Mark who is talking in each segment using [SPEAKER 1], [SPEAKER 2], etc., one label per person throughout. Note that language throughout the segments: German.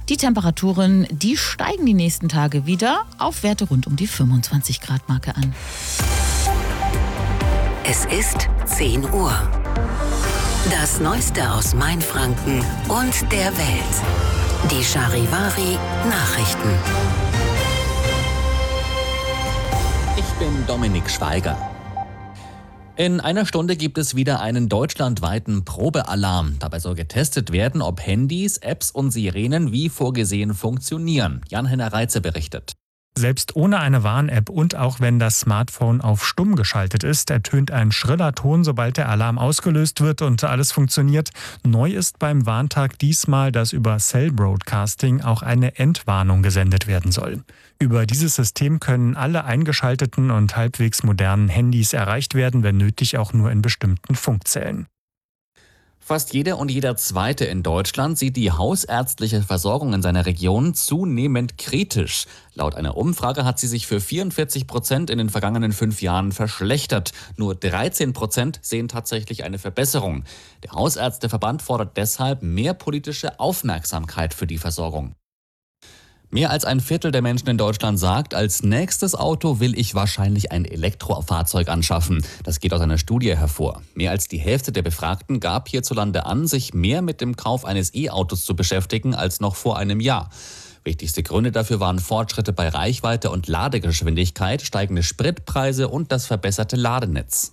[SPEAKER 1] Die Temperaturen, die steigen die nächsten Tage wieder auf Werte rund um die 25 Grad Marke an.
[SPEAKER 2] Es ist 10 Uhr. Das Neueste aus Mainfranken und der Welt. Die Charivari Nachrichten.
[SPEAKER 3] Ich bin Dominik Schweiger. In einer Stunde gibt es wieder einen deutschlandweiten Probealarm. Dabei soll getestet werden, ob Handys, Apps und Sirenen wie vorgesehen funktionieren. Jan-Henner Reitze berichtet.
[SPEAKER 4] Selbst ohne eine Warn-App und auch wenn das Smartphone auf stumm geschaltet ist, ertönt ein schriller Ton, sobald der Alarm ausgelöst wird und alles funktioniert. Neu ist beim Warntag diesmal, dass über Cell Broadcasting auch eine Entwarnung gesendet werden soll. Über dieses System können alle eingeschalteten und halbwegs modernen Handys erreicht werden, wenn nötig auch nur in bestimmten Funkzellen.
[SPEAKER 3] Fast jeder und jeder Zweite in Deutschland sieht die hausärztliche Versorgung in seiner Region zunehmend kritisch. Laut einer Umfrage hat sie sich für 44% in den vergangenen 5 Jahren verschlechtert. Nur 13% sehen tatsächlich eine Verbesserung. Der Hausärzteverband fordert deshalb mehr politische Aufmerksamkeit für die Versorgung. Mehr als ein Viertel der Menschen in Deutschland sagt, als nächstes Auto will ich wahrscheinlich ein Elektrofahrzeug anschaffen. Das geht aus einer Studie hervor. Mehr als die Hälfte der Befragten gab hierzulande an, sich mehr mit dem Kauf eines E-Autos zu beschäftigen als noch vor einem Jahr. Wichtigste Gründe dafür waren Fortschritte bei Reichweite und Ladegeschwindigkeit, steigende Spritpreise und das verbesserte Ladenetz.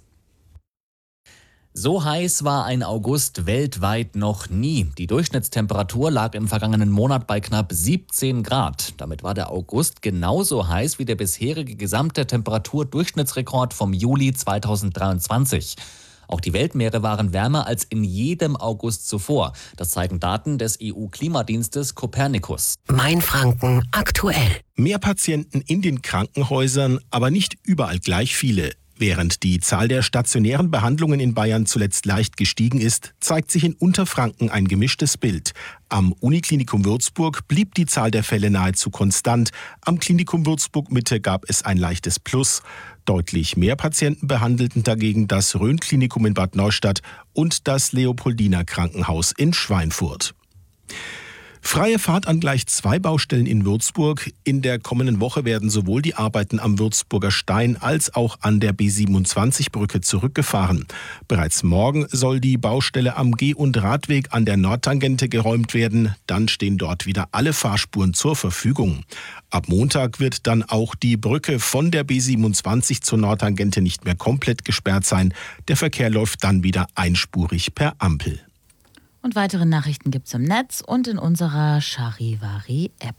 [SPEAKER 3] So heiß war ein August weltweit noch nie. Die Durchschnittstemperatur lag im vergangenen Monat bei knapp 17 Grad. Damit war der August genauso heiß wie der bisherige gesamte Temperaturdurchschnittsrekord vom Juli 2023. Auch die Weltmeere waren wärmer als in jedem August zuvor. Das zeigen Daten des EU-Klimadienstes Copernicus.
[SPEAKER 2] Mainfranken aktuell.
[SPEAKER 5] Mehr Patienten in den Krankenhäusern, aber nicht überall gleich viele. Während die Zahl der stationären Behandlungen in Bayern zuletzt leicht gestiegen ist, zeigt sich in Unterfranken ein gemischtes Bild. Am Uniklinikum Würzburg blieb die Zahl der Fälle nahezu konstant. Am Klinikum Würzburg Mitte gab es ein leichtes Plus. Deutlich mehr Patienten behandelten dagegen das Rhön-Klinikum in Bad Neustadt und das Leopoldiner Krankenhaus in Schweinfurt. Freie Fahrt an gleich 2 Baustellen in Würzburg. In der kommenden Woche werden sowohl die Arbeiten am Würzburger Stein als auch an der B27-Brücke zurückgefahren. Bereits morgen soll die Baustelle am Geh- und Radweg an der Nordtangente geräumt werden. Dann stehen dort wieder alle Fahrspuren zur Verfügung. Ab Montag wird dann auch die Brücke von der B27 zur Nordtangente nicht mehr komplett gesperrt sein. Der Verkehr läuft dann wieder einspurig per Ampel.
[SPEAKER 1] Und weitere Nachrichten gibt's im Netz und in unserer Charivari-App.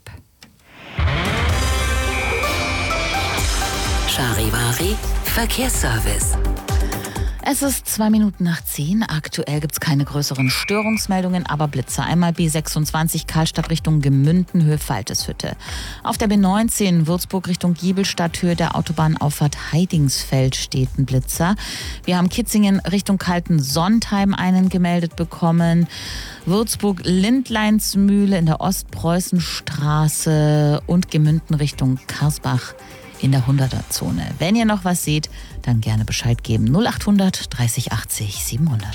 [SPEAKER 2] Charivari Verkehrsservice.
[SPEAKER 1] Es ist 2 Minuten nach 10. Aktuell gibt es keine größeren Störungsmeldungen, aber Blitzer. Einmal B26 Karlstadt Richtung Gemünden, Höhe Falteshütte. Auf der B19 Würzburg Richtung Giebelstadt, Höhe der Autobahnauffahrt Heidingsfeld steht ein Blitzer. Wir haben Kitzingen Richtung Kaltensontheim einen gemeldet bekommen. Würzburg Lindleinsmühle in der Ostpreußenstraße und Gemünden Richtung Karsbach in der 100er-Zone. Wenn ihr noch was seht, dann gerne Bescheid geben. 0800 30 80 700.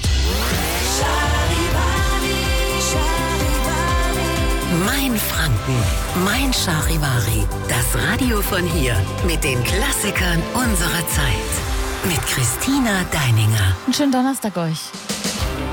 [SPEAKER 2] Mainfranken, mein Charivari. Das Radio von hier mit den Klassikern unserer Zeit. Mit Christina Deininger.
[SPEAKER 1] Einen schönen Donnerstag euch.